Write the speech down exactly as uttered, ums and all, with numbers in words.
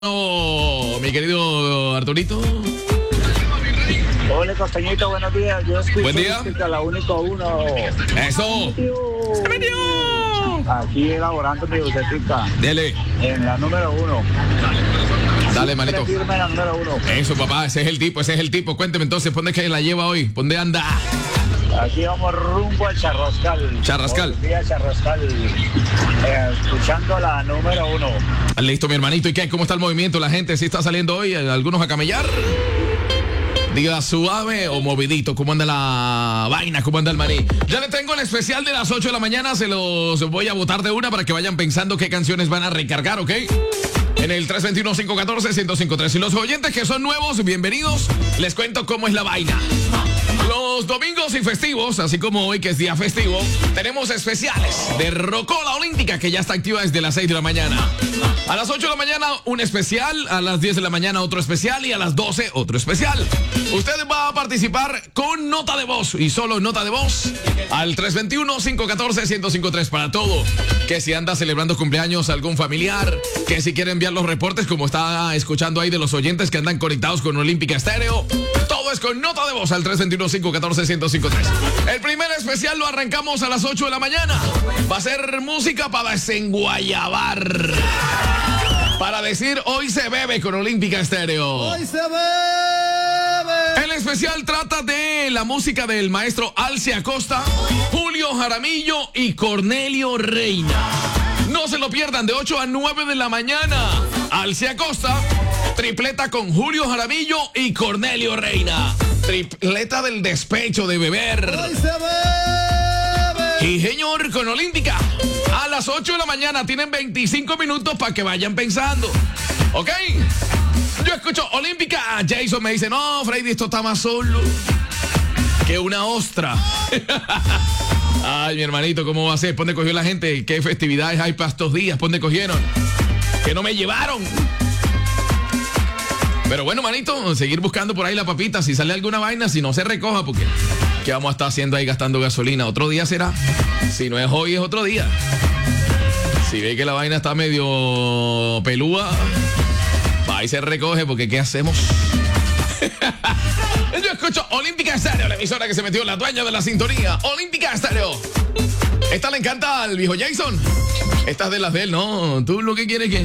Oh, mi querido Arturito. Hola, Costeñito, buenos días. Yo escucho Buen día. a la único uno. Eso. ¡Se metió! Aquí elaborando mi bucetica. Dele. En la número uno. Dale, manito. Firme en la número uno. Eso, papá, ese es el tipo, ese es el tipo. Cuénteme entonces, ¿dónde es que la lleva hoy? ¿Dónde anda? Aquí vamos rumbo al Charrascal. Charrascal. Buen día, Charrascal. Eh, escuchando la número uno. Listo, mi hermanito. ¿Y qué? ¿Cómo está el movimiento? ¿La gente sí está saliendo hoy? ¿Algunos a camellar? Diga suave o movidito. ¿Cómo anda la vaina? ¿Cómo anda el maní? Ya le tengo el especial de las ocho de la mañana. Se los voy a botar de una para que vayan pensando qué canciones van a recargar, ¿ok? En el tres dos uno, cinco uno cuatro, uno cero cinco tres. Y los oyentes que son nuevos, bienvenidos. Les cuento cómo es la vaina. Los domingos y festivos, así como hoy que es día festivo, tenemos especiales de Rocola Olímpica que ya está activa desde las seis de la mañana. A las ocho de la mañana un especial, a las diez de la mañana otro especial y a las doce otro especial. Usted va a participar con nota de voz y solo nota de voz al tres dos uno, cinco uno cuatro, uno cero cinco tres para todo. Que si anda celebrando cumpleaños algún familiar, que si quiere enviar los reportes como está escuchando ahí de los oyentes que andan conectados con Olímpica Estéreo. Todo es con nota de voz al tres dos uno, cinco uno cuatro, uno cero cinco tres. El primer especial lo arrancamos a las ocho de la mañana. Va a ser música para desenguayabar. Para decir, hoy se bebe con Olímpica Estéreo. Hoy se bebe. El especial trata de la música del maestro Alce Acosta, Julio Jaramillo y Cornelio Reina. No se lo pierdan de ocho a nueve de la mañana. Alce Acosta, tripleta con Julio Jaramillo y Cornelio Reina. Tripleta del despecho de beber. Hoy se bebe. Y señor, con Olímpica. A las ocho de la mañana tienen veinticinco minutos para que vayan pensando. ¿Ok? Yo escucho Olímpica. Jason me dice, no, Freddy, esto está más solo que una ostra. Ay, mi hermanito, ¿cómo va a ser? ¿Dónde cogió la gente? ¿Qué festividades hay para estos días? ¿Dónde cogieron? Que no me llevaron. Pero bueno, manito, seguir buscando por ahí la papita. Si sale alguna vaina, si no se recoja, porque ¿qué vamos a estar haciendo ahí gastando gasolina? Otro día será. Si no es hoy, es otro día. Si ve que la vaina está medio pelúa, va y se recoge, porque ¿qué hacemos? Yo escucho Olímpica Estéreo, la emisora que se metió, la dueña de la sintonía. Olímpica Estéreo. Esta le encanta al viejo Jason. Esta es de las de él, ¿no? Tú lo que quieres que...